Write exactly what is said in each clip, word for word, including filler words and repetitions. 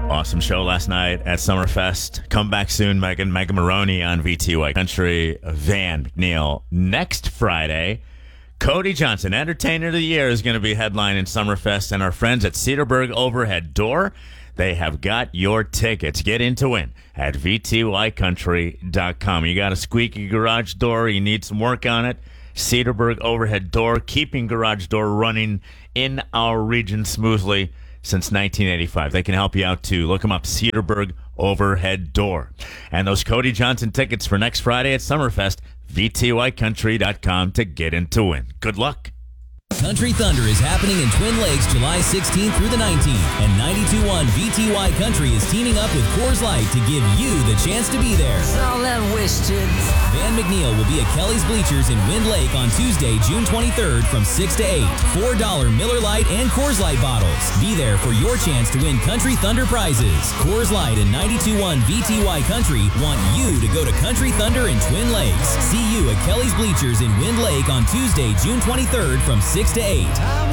Awesome show last night at Summerfest. Come back soon, Megan. Megan Maroney on V T Y Country. Van McNeil next Friday. Cody Johnson, Entertainer of the Year, is going to be headlining Summerfest. And our friends at Cedarburg Overhead Door, they have got your tickets. Get in to win at V T Y country dot com. You got a squeaky garage door, you need some work on it. Cedarburg Overhead Door, keeping garage door running in our region smoothly since nineteen eighty-five. They can help you out, too. Look them up, Cedarburg Overhead Door. And those Cody Johnson tickets for next Friday at Summerfest, V T Y country dot com to get in to win. Good luck. Country Thunder is happening in Twin Lakes July sixteenth through the nineteenth, and ninety-two point one V T Y Country is teaming up with Coors Light to give you the chance to be there. All that wish, kids. Van McNeil will be at Kelly's Bleachers in Wind Lake on Tuesday, June twenty-third from six to eight. four dollars Miller Lite and Coors Light bottles. Be there for your chance to win Country Thunder prizes. Coors Light and ninety-two point one V T Y Country want you to go to Country Thunder in Twin Lakes. See you at Kelly's Bleachers in Wind Lake on Tuesday, June twenty-third from six to eight.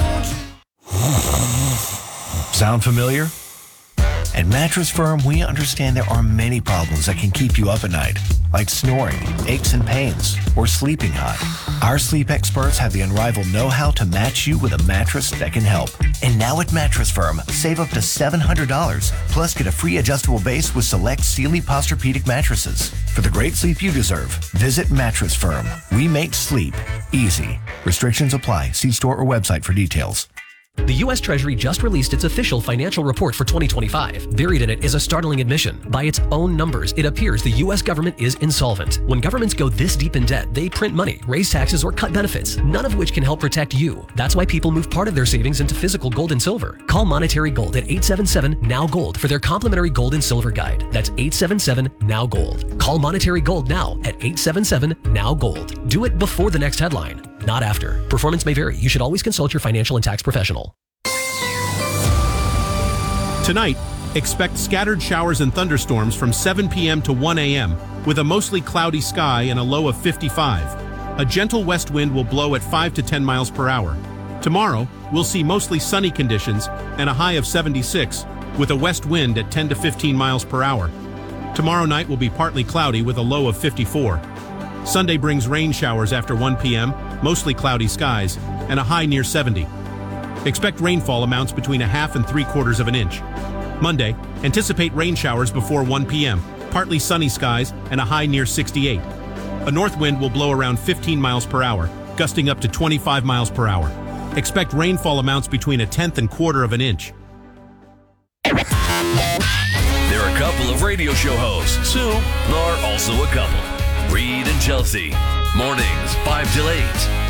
Sound familiar? At Mattress Firm, we understand there are many problems that can keep you up at night, like snoring, aches and pains, or sleeping hot. Our sleep experts have the unrivaled know-how to match you with a mattress that can help. And now at Mattress Firm, save up to seven hundred dollars, plus get a free adjustable base with select Sealy Posturepedic mattresses. For the great sleep you deserve, visit Mattress Firm. We make sleep easy. Restrictions apply. See store or website for details. The U S Treasury just released its official financial report for twenty twenty-five. Buried in it is a startling admission. By its own numbers, it appears the U S government is insolvent. When governments go this deep in debt, they print money, raise taxes, or cut benefits, none of which can help protect you. That's why people move part of their savings into physical gold and silver. Call Monetary Gold at eight seven seven, N O W Gold for their complimentary gold and silver guide. That's eight seven seven, N O W Gold. Call Monetary Gold now at eight seven seven, N O W Gold. Do it before the next headline, not after. Performance may vary. You should always consult your financial and tax professional. Tonight, expect scattered showers and thunderstorms from seven p.m. to one a.m. with a mostly cloudy sky and a low of fifty-five. A gentle west wind will blow at five to ten miles per hour. Tomorrow, we'll see mostly sunny conditions and a high of seventy-six with a west wind at ten to fifteen miles per hour. Tomorrow night will be partly cloudy with a low of fifty-four. Sunday brings rain showers after one p.m., mostly cloudy skies, and a high near seventy. Expect rainfall amounts between a half and three quarters of an inch. Monday, anticipate rain showers before one p.m., partly sunny skies, and a high near sixty-eight. A north wind will blow around fifteen miles per hour, gusting up to twenty-five miles per hour. Expect rainfall amounts between a tenth and quarter of an inch. There are a couple of radio show hosts who are also a couple. Reed and Chelsea. Mornings, five till eight.